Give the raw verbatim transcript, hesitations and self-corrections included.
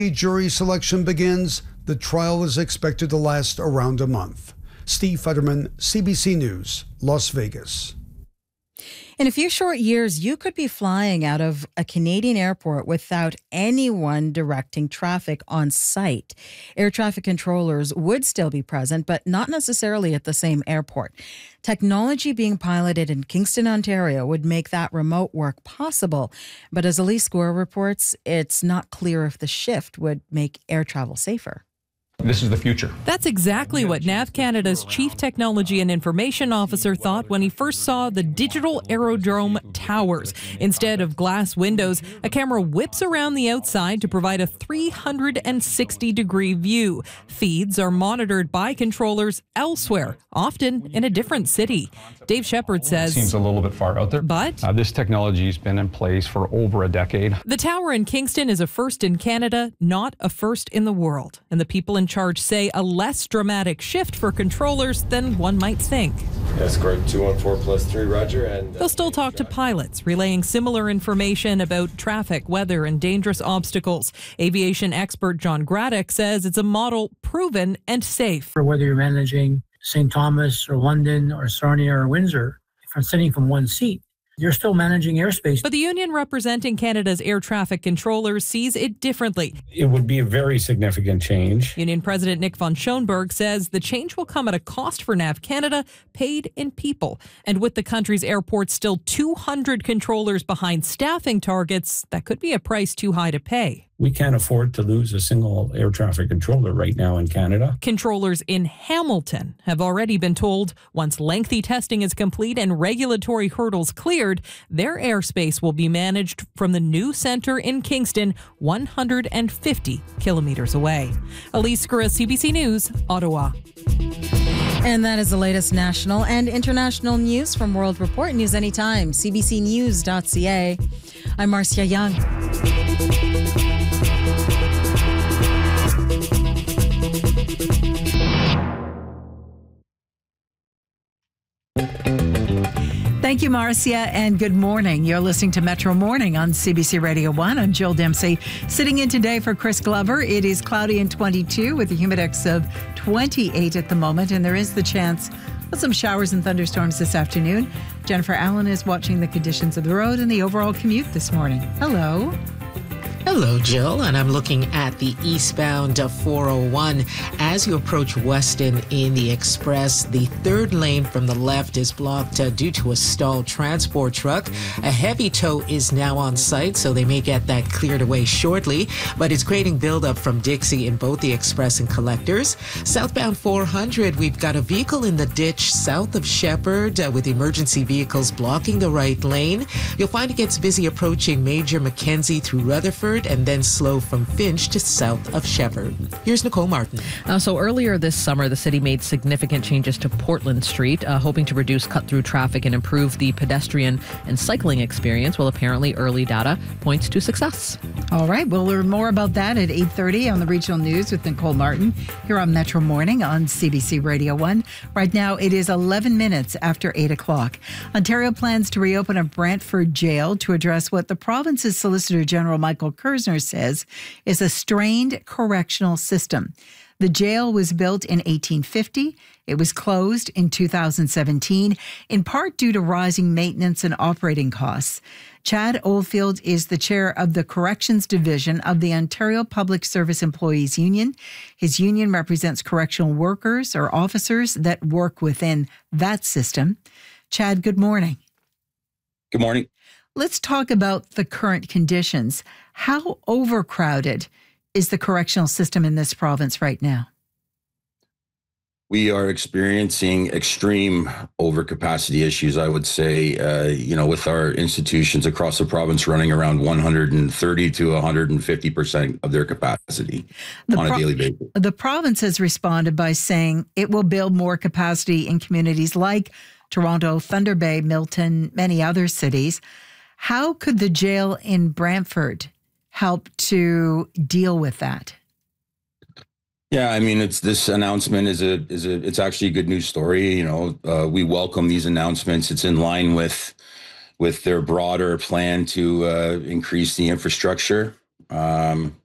Jury selection begins. The trial is expected to last around a month. Steve Futterman, C B C News, Las Vegas. In a few short years, you could be flying out of a Canadian airport without anyone directing traffic on site. Air traffic controllers would still be present, but not necessarily at the same airport. Technology being piloted in Kingston, Ontario would make that remote work possible. But as Elise Gore reports, it's not clear if the shift would make air travel safer. This is the future. That's exactly what NAV Canada's Chief Technology and Information Officer thought when he first saw the digital aerodrome towers. Instead of glass windows, a camera whips around the outside to provide a three hundred sixty degree view. Feeds are monitored by controllers elsewhere, often in a different city. Dave Shepard says... Seems a little bit far out there. But... Uh, this technology has been in place for over a decade. The tower in Kingston is a first in Canada, not a first in the world. And the people in charge say a less dramatic shift for controllers than one might think. Escort two one four plus three, roger. And uh, they'll still talk to pilots, relaying similar information about traffic, weather, and dangerous obstacles. Aviation expert John Graddick says it's a model proven and safe. For whether you're managing Saint Thomas or London or Sarnia or Windsor, from sitting from one seat, you're still managing airspace. But the union representing Canada's air traffic controllers sees it differently. It would be a very significant change. Union President Nick von Schoenberg says the change will come at a cost for NAV Canada, paid in people. And with the country's airports still two hundred controllers behind staffing targets, that could be a price too high to pay. We can't afford to lose a single air traffic controller right now in Canada. Controllers in Hamilton have already been told once lengthy testing is complete and regulatory hurdles cleared, their airspace will be managed from the new centre in Kingston, one hundred fifty kilometres away. Elise Gura, C B C News, Ottawa. And that is the latest national and international news from World Report. News anytime, c b c news dot c a. I'm Marcia Young. Thank you, Marcia, and good morning. You're listening to Metro Morning on C B C Radio one. I'm Jill Dempsey. Sitting in today for Chris Glover. It is cloudy and twenty-two with a humidex of twenty-eight at the moment, and there is the chance of some showers and thunderstorms this afternoon. Jennifer Allen is watching the conditions of the road and the overall commute this morning. Hello. Hello, Jill, and I'm looking at the eastbound four oh one. As you approach Weston in the Express, the third lane from the left is blocked uh, due to a stalled transport truck. A heavy tow is now on site, so they may get that cleared away shortly, but it's creating buildup from Dixie in both the Express and Collectors. Southbound four hundred, we've got a vehicle in the ditch south of Shepherd uh, with emergency vehicles blocking the right lane. You'll find it gets busy approaching Major Mackenzie through Rutherford, and then slow from Finch to south of Shepherd. Here's Nicole Martin. Uh, so earlier this summer, the city made significant changes to Portland Street, uh, hoping to reduce cut-through traffic and improve the pedestrian and cycling experience. Well, apparently early data points to success. All right, we'll learn more about that at eight thirty on the Regional News with Nicole Martin here on Metro Morning on C B C Radio one. Right now, it is eleven minutes after eight o'clock. Ontario plans to reopen a Brantford jail to address what the province's Solicitor General Michael Kersner says is a strained correctional system. The jail was built in eighteen fifty. It was closed in two thousand seventeen, in part due to rising maintenance and operating costs. Chad Oldfield is the chair of the Corrections Division of the Ontario Public Service Employees Union. His union represents correctional workers or officers that work within that system. Chad, good morning. Good morning. Let's talk about the current conditions. How overcrowded is the correctional system in this province right now? We are experiencing extreme overcapacity issues, I would say, uh, you know, with our institutions across the province running around one hundred thirty to one hundred fifty percent of their capacity the on pro- a daily basis. The province has responded by saying it will build more capacity in communities like Toronto, Thunder Bay, Milton, many other cities. How could the jail in Brantford help to deal with that? Yeah, I mean, it's this announcement is a is a it's actually a good news story. You know, uh, we welcome these announcements. It's in line with with their broader plan to uh, increase the infrastructure. Um,